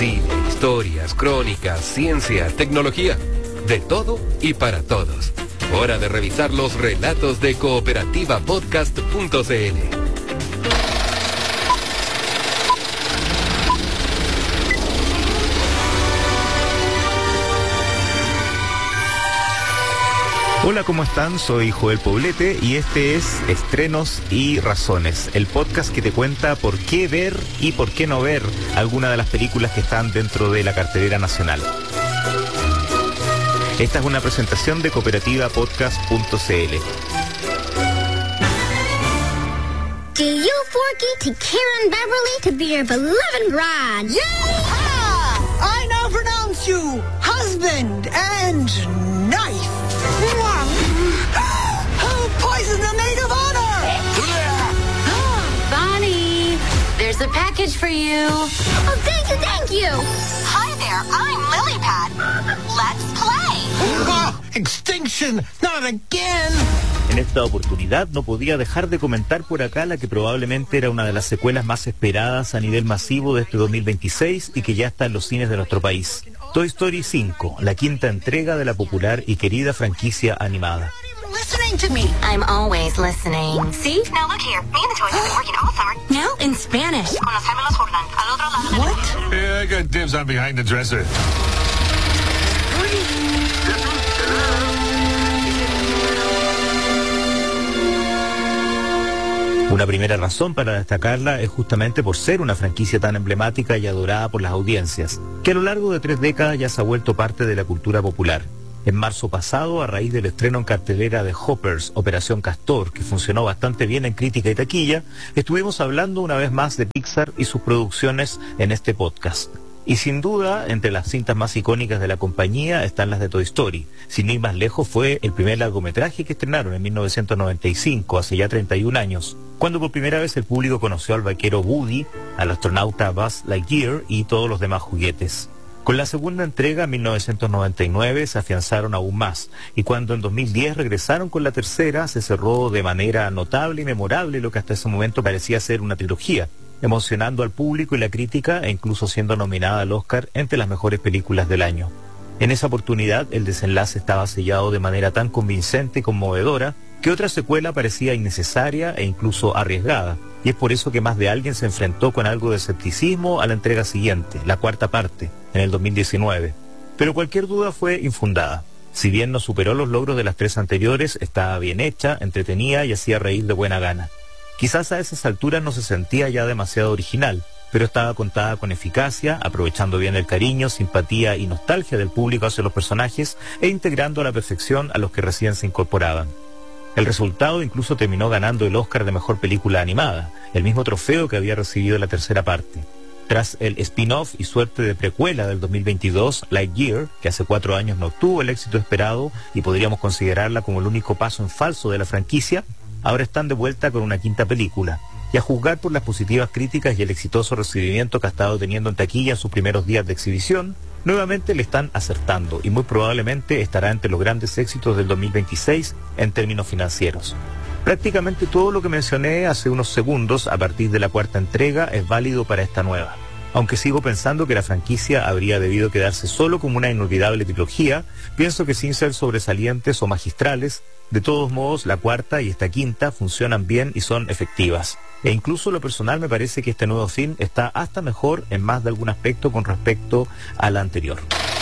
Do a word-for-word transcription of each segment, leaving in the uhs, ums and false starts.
Cine, historias, crónicas, ciencia, tecnología. De todo y para todos. Hora de revisar los relatos de cooperativa podcast punto c l. Hola, ¿cómo están? Soy Joel Poblete y este es Estrenos y Razones, el podcast que te cuenta por qué ver y por qué no ver alguna de las películas que están dentro de la cartelera nacional. Esta es una presentación de cooperativa podcast punto c l. Do you, Forky, take Karen Beverly to be your beloved bride? Yeah! I now pronounce you husband and knife. Who poisoned the maid of honor? Bonnie, there's a package for you. Oh, thank you, thank you. Hi there, I'm Lilypad. Let's play. Oh, extinction, not again. En esta oportunidad no podía dejar de comentar por acá la que probablemente era una de las secuelas más esperadas a nivel masivo de este dos mil veintiséis y que ya está en los cines de nuestro país. Toy Story cinco, la quinta entrega de la popular y querida franquicia animada. Listening to me. I'm always listening. See? Now look here, me and the toys have been working all summer. Now in Spanish. Con los gemelos Jordan, al otro lado. What? Yeah, I got dibs on behind the dresser. Una primera razón para destacarla es justamente por ser una franquicia tan emblemática y adorada por las audiencias, que a lo largo de tres décadas ya se ha vuelto parte de la cultura popular. En marzo pasado, a raíz del estreno en cartelera de Hoppers, Operación Castor, que funcionó bastante bien en crítica y taquilla, estuvimos hablando una vez más de Pixar y sus producciones en este podcast. Y sin duda, entre las cintas más icónicas de la compañía están las de Toy Story. Sin ir más lejos, fue el primer largometraje que estrenaron en mil novecientos noventa y cinco, hace ya treinta y un años, cuando por primera vez el público conoció al vaquero Woody, al astronauta Buzz Lightyear y todos los demás juguetes. Con la segunda entrega, en mil novecientos noventa y nueve, se afianzaron aún más, y cuando en dos mil diez regresaron con la tercera, se cerró de manera notable y memorable lo que hasta ese momento parecía ser una trilogía, emocionando al público y la crítica e incluso siendo nominada al Oscar entre las mejores películas del año. En esa oportunidad, el desenlace estaba sellado de manera tan convincente y conmovedora que otra secuela parecía innecesaria e incluso arriesgada, y es por eso que más de alguien se enfrentó con algo de escepticismo a la entrega siguiente, la cuarta parte, en el dos mil diecinueve. Pero cualquier duda fue infundada. Si bien no superó los logros de las tres anteriores, estaba bien hecha, entretenida y hacía reír de buena gana. Quizás a esas alturas no se sentía ya demasiado original, pero estaba contada con eficacia, aprovechando bien el cariño, simpatía y nostalgia del público hacia los personajes e integrando a la perfección a los que recién se incorporaban. El resultado incluso terminó ganando el Oscar de Mejor Película Animada, el mismo trofeo que había recibido la tercera parte. Tras el spin-off y suerte de precuela del dos mil veintidós, Lightyear, que hace cuatro años no obtuvo el éxito esperado y podríamos considerarla como el único paso en falso de la franquicia, ahora están de vuelta con una quinta película. Y a juzgar por las positivas críticas y el exitoso recibimiento que ha estado teniendo en taquilla en sus primeros días de exhibición, nuevamente le están acertando y muy probablemente estará entre los grandes éxitos del dos mil veintiséis en términos financieros. Prácticamente todo lo que mencioné hace unos segundos a partir de la cuarta entrega es válido para esta nueva. Aunque sigo pensando que la franquicia habría debido quedarse solo como una inolvidable trilogía, pienso que sin ser sobresalientes o magistrales, de todos modos la cuarta y esta quinta funcionan bien y son efectivas. E incluso lo personal me parece que este nuevo film está hasta mejor en más de algún aspecto con respecto a la anterior.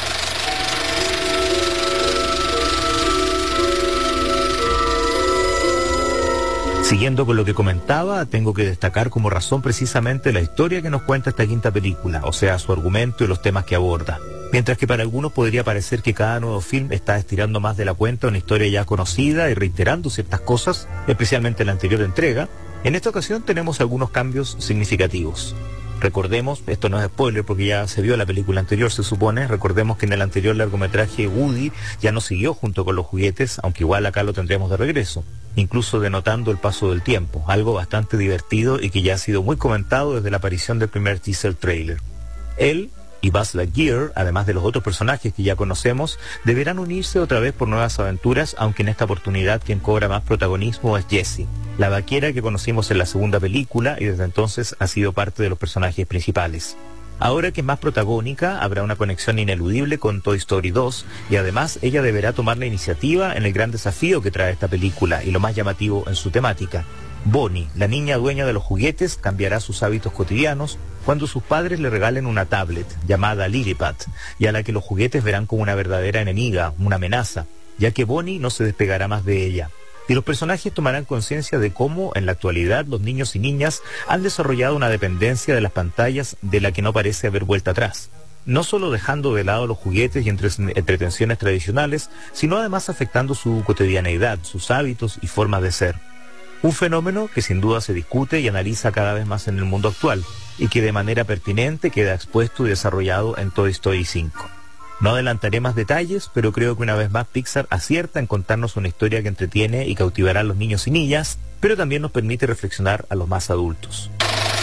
Siguiendo con lo que comentaba, tengo que destacar como razón precisamente la historia que nos cuenta esta quinta película, o sea, su argumento y los temas que aborda. Mientras que para algunos podría parecer que cada nuevo film está estirando más de la cuenta una historia ya conocida y reiterando ciertas cosas, especialmente en la anterior entrega, en esta ocasión tenemos algunos cambios significativos. Recordemos, esto no es spoiler porque ya se vio la película anterior, se supone, recordemos que en el anterior largometraje Woody ya no siguió junto con los juguetes, aunque igual acá lo tendremos de regreso, incluso denotando el paso del tiempo, algo bastante divertido y que ya ha sido muy comentado desde la aparición del primer teaser trailer. Él y Buzz Lightyear, además de los otros personajes que ya conocemos, deberán unirse otra vez por nuevas aventuras, aunque en esta oportunidad quien cobra más protagonismo es Jessie, la vaquera que conocimos en la segunda película y desde entonces ha sido parte de los personajes principales. Ahora que es más protagónica, habrá una conexión ineludible con Toy Story dos y además ella deberá tomar la iniciativa en el gran desafío que trae esta película y lo más llamativo en su temática. Bonnie, la niña dueña de los juguetes, cambiará sus hábitos cotidianos cuando sus padres le regalen una tablet llamada Lilliput y a la que los juguetes verán como una verdadera enemiga, una amenaza, ya que Bonnie no se despegará más de ella. Y los personajes tomarán conciencia de cómo, en la actualidad, los niños y niñas han desarrollado una dependencia de las pantallas de la que no parece haber vuelta atrás. No solo dejando de lado los juguetes y entre- entretenciones tradicionales, sino además afectando su cotidianeidad, sus hábitos y formas de ser. Un fenómeno que sin duda se discute y analiza cada vez más en el mundo actual, y que de manera pertinente queda expuesto y desarrollado en Toy Story cinco. No adelantaré más detalles, pero creo que una vez más Pixar acierta en contarnos una historia que entretiene y cautivará a los niños y niñas, pero también nos permite reflexionar a los más adultos.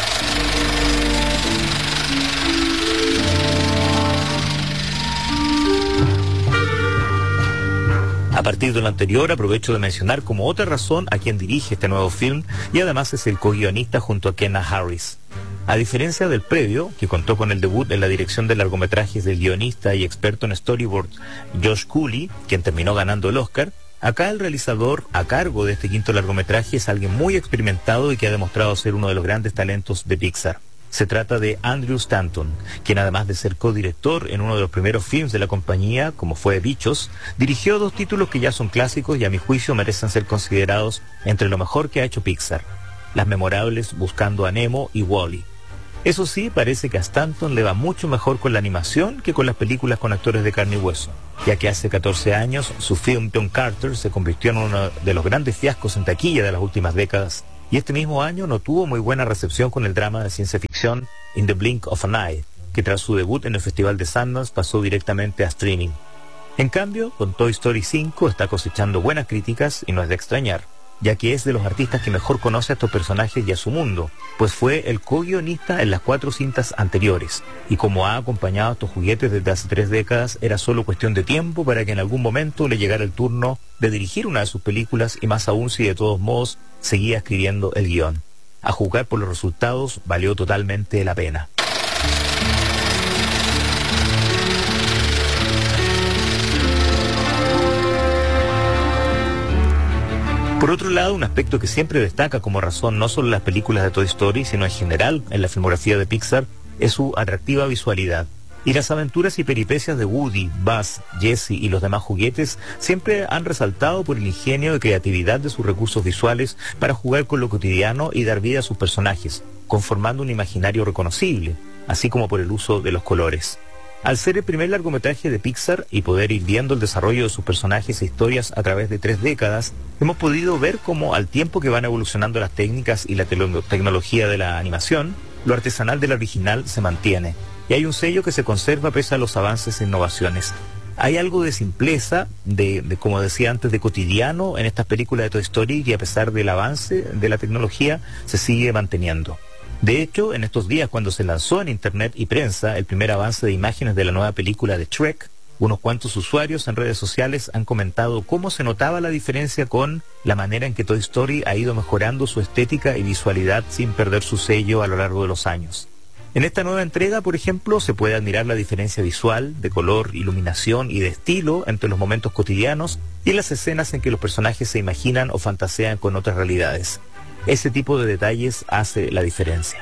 A partir de lo anterior, aprovecho de mencionar como otra razón a quien dirige este nuevo film y además es el co-guionista junto a Kenna Harris. A diferencia del previo, que contó con el debut en la dirección de largometrajes del guionista y experto en storyboard Josh Cooley, quien terminó ganando el Oscar, acá el realizador a cargo de este quinto largometraje es alguien muy experimentado y que ha demostrado ser uno de los grandes talentos de Pixar. Se trata de Andrew Stanton, quien además de ser codirector en uno de los primeros films de la compañía, como fue Bichos, dirigió dos títulos que ya son clásicos y a mi juicio merecen ser considerados entre lo mejor que ha hecho Pixar: las memorables Buscando a Nemo y Wall-E. Eso sí, parece que a Stanton le va mucho mejor con la animación que con las películas con actores de carne y hueso, ya que hace catorce años su film John Carter se convirtió en uno de los grandes fiascos en taquilla de las últimas décadas, y este mismo año no tuvo muy buena recepción con el drama de ciencia ficción In the Blink of an Eye, que tras su debut en el Festival de Sundance pasó directamente a streaming. En cambio, con Toy Story cinco está cosechando buenas críticas y no es de extrañar, ya que es de los artistas que mejor conoce a estos personajes y a su mundo, pues fue el co-guionista en las cuatro cintas anteriores, y como ha acompañado a estos juguetes desde hace tres décadas, era solo cuestión de tiempo para que en algún momento le llegara el turno de dirigir una de sus películas, y más aún si de todos modos seguía escribiendo el guión. A juzgar por los resultados, valió totalmente la pena. Por otro lado, un aspecto que siempre destaca como razón no solo en las películas de Toy Story, sino en general en la filmografía de Pixar, es su atractiva visualidad. Y las aventuras y peripecias de Woody, Buzz, Jessie y los demás juguetes siempre han resaltado por el ingenio y creatividad de sus recursos visuales para jugar con lo cotidiano y dar vida a sus personajes, conformando un imaginario reconocible, así como por el uso de los colores. Al ser el primer largometraje de Pixar y poder ir viendo el desarrollo de sus personajes e historias a través de tres décadas, hemos podido ver cómo al tiempo que van evolucionando las técnicas y la te- tecnología de la animación, lo artesanal del original se mantiene. Y hay un sello que se conserva pese a los avances e innovaciones. Hay algo de simpleza, de, de como decía antes, de cotidiano en estas películas de Toy Story, y a pesar del avance de la tecnología, se sigue manteniendo. De hecho, en estos días, cuando se lanzó en internet y prensa el primer avance de imágenes de la nueva película de Shrek, unos cuantos usuarios en redes sociales han comentado cómo se notaba la diferencia con la manera en que Toy Story ha ido mejorando su estética y visualidad sin perder su sello a lo largo de los años. En esta nueva entrega, por ejemplo, se puede admirar la diferencia visual, de color, iluminación y de estilo entre los momentos cotidianos y las escenas en que los personajes se imaginan o fantasean con otras realidades. Ese tipo de detalles hace la diferencia.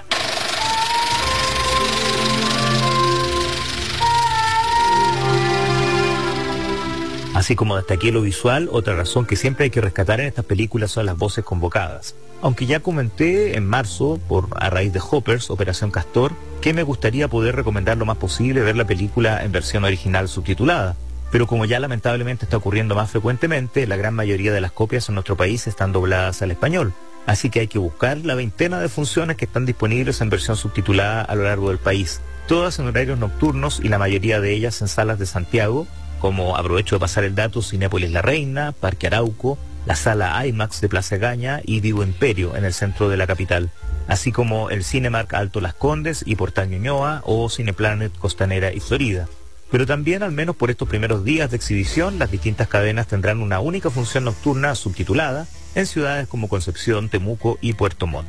Así como destaqué lo visual, otra razón que siempre hay que rescatar en estas películas son las voces convocadas. Aunque ya comenté en marzo, por a raíz de Hoppers, Operación Castor, que me gustaría poder recomendar lo más posible ver la película en versión original subtitulada. Pero como ya lamentablemente está ocurriendo más frecuentemente, la gran mayoría de las copias en nuestro país están dobladas al español. Así que hay que buscar la veintena de funciones que están disponibles en versión subtitulada a lo largo del país, todas en horarios nocturnos y la mayoría de ellas en salas de Santiago, como, aprovecho de pasar el dato, Cinépolis La Reina, Parque Arauco, la sala IMAX de Plaza Gaña y Vivo Imperio en el centro de la capital, así como el Cinemark Alto Las Condes y Portal Ñuñoa o Cineplanet Costanera y Florida. Pero también, al menos por estos primeros días de exhibición, las distintas cadenas tendrán una única función nocturna subtitulada en ciudades como Concepción, Temuco y Puerto Montt.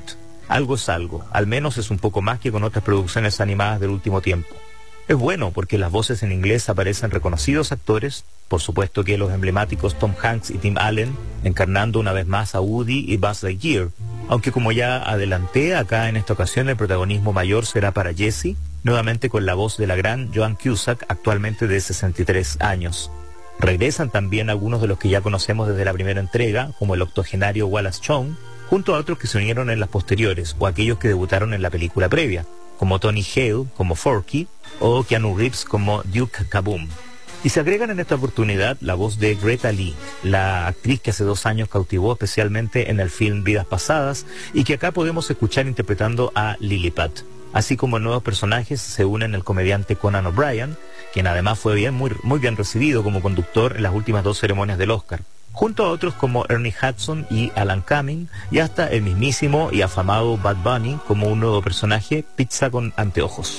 Algo es algo, al menos es un poco más que con otras producciones animadas del último tiempo. Es bueno porque las voces en inglés aparecen reconocidos actores, por supuesto que los emblemáticos Tom Hanks y Tim Allen, encarnando una vez más a Woody y Buzz Lightyear, aunque como ya adelanté, acá en esta ocasión el protagonismo mayor será para Jessie, nuevamente con la voz de la gran Joan Cusack, actualmente de sesenta y tres años. Regresan también algunos de los que ya conocemos desde la primera entrega, como el octogenario Wallace Shawn, junto a otros que se unieron en las posteriores, o aquellos que debutaron en la película previa, como Tony Hale como Forky, o Keanu Reeves como Duke Kaboom. Y se agregan en esta oportunidad la voz de Greta Lee, la actriz que hace dos años cautivó especialmente en el film Vidas Pasadas, y que acá podemos escuchar interpretando a Lilliput. Así como nuevos personajes se unen el comediante Conan O'Brien, quien además fue bien, muy, muy bien recibido como conductor en las últimas dos ceremonias del Oscar, junto a otros como Ernie Hudson y Alan Cumming, y hasta el mismísimo y afamado Bad Bunny como un nuevo personaje, Pizza con Anteojos.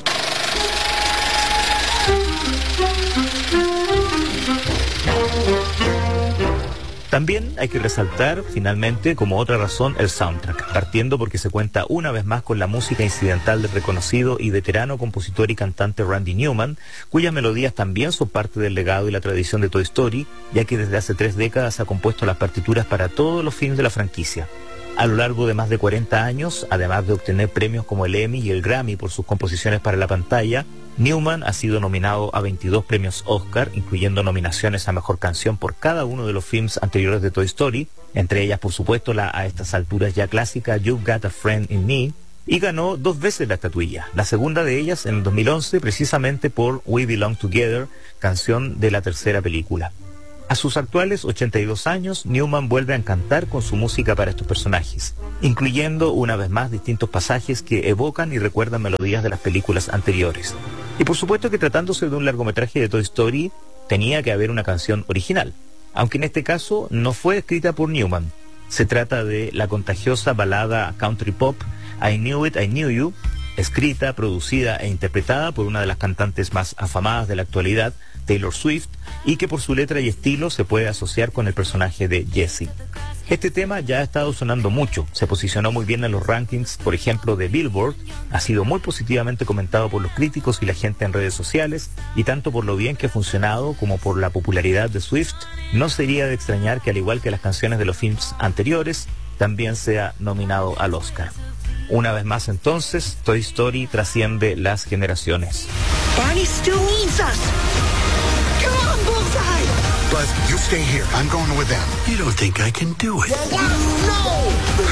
También hay que resaltar, finalmente, como otra razón, el soundtrack, partiendo porque se cuenta una vez más con la música incidental del reconocido y veterano compositor y cantante Randy Newman, cuyas melodías también son parte del legado y la tradición de Toy Story, ya que desde hace tres décadas ha compuesto las partituras para todos los films de la franquicia. A lo largo de más de cuarenta años, además de obtener premios como el Emmy y el Grammy por sus composiciones para la pantalla, Newman ha sido nominado a veintidós premios Oscar, incluyendo nominaciones a Mejor Canción por cada uno de los films anteriores de Toy Story, entre ellas, por supuesto, la a estas alturas ya clásica You've Got a Friend in Me, y ganó dos veces la estatuilla, la segunda de ellas en el dos mil once, precisamente por We Belong Together, canción de la tercera película. A sus actuales ochenta y dos años, Newman vuelve a encantar con su música para estos personajes, incluyendo una vez más distintos pasajes que evocan y recuerdan melodías de las películas anteriores. Y por supuesto que tratándose de un largometraje de Toy Story, tenía que haber una canción original, aunque en este caso no fue escrita por Newman. Se trata de la contagiosa balada country pop I Knew It, I Knew You, escrita, producida e interpretada por una de las cantantes más afamadas de la actualidad, Taylor Swift, y que por su letra y estilo se puede asociar con el personaje de Jessie. Este tema ya ha estado sonando mucho, se posicionó muy bien en los rankings, por ejemplo, de Billboard, ha sido muy positivamente comentado por los críticos y la gente en redes sociales, y tanto por lo bien que ha funcionado como por la popularidad de Swift, no sería de extrañar que al igual que las canciones de los films anteriores, también sea nominado al Oscar. Una vez más entonces, Toy Story trasciende las generaciones. Barney still needs us. Come on, Bullseye. Buzz, you stay here. I'm going with them. You don't think I can do it? No!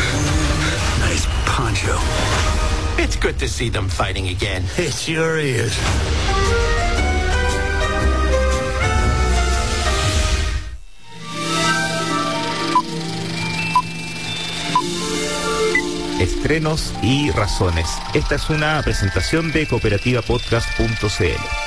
Nice poncho. It's good to see them fighting again. It sure is. Estrenos y razones. Esta es una presentación de cooperativa podcast punto c l.